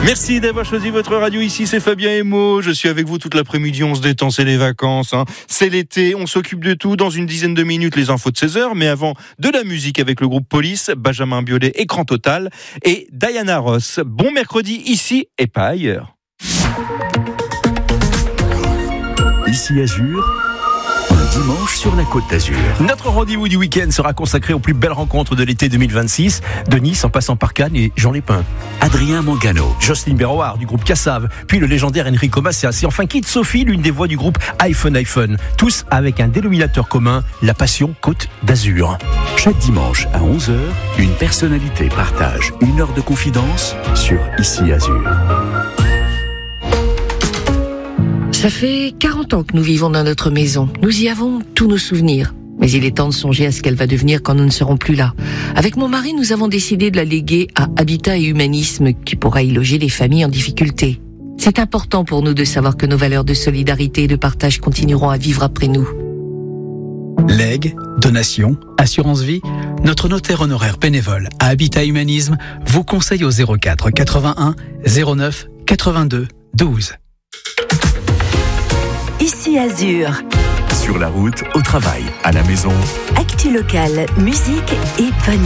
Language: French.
Merci d'avoir choisi votre radio. Ici, c'est Fabien Emo. Je suis avec vous toute l'après-midi. On se détend, c'est les vacances. C'est l'été. On s'occupe de tout. Dans une dizaine de minutes, les infos de 16h. Mais avant, de la musique avec le groupe Police, Benjamin Biolay, Écran Total et Diana Ross. Bon mercredi ici et pas ailleurs. Ici Azur, un dimanche sur la Côte d'Azur. Notre rendez-vous du week-end sera consacré aux plus belles rencontres de l'été 2026, de Nice en passant par Cannes et Jean Lépin. Adrien Mangano, Jocelyne Berroir du groupe Cassav, puis le légendaire Enrico Macias et enfin Kid Sophie, l'une des voix du groupe iPhone. Tous avec un dénominateur commun, la passion Côte d'Azur. Chaque dimanche à 11h, une personnalité partage une heure de confidence sur Ici Azur. Ça fait 40 ans que nous vivons dans notre maison. Nous y avons tous nos souvenirs. Mais il est temps de songer à ce qu'elle va devenir quand nous ne serons plus là. Avec mon mari, nous avons décidé de la léguer à Habitat et Humanisme, qui pourra y loger les familles en difficulté. C'est important pour nous de savoir que nos valeurs de solidarité et de partage continueront à vivre après nous. Legs, donations, assurance vie, notre notaire honoraire bénévole à Habitat Humanisme vous conseille au 04 81 09 82 12. Ici Azur. Sur la route, au travail, à la maison. Actu locale, musique et bonne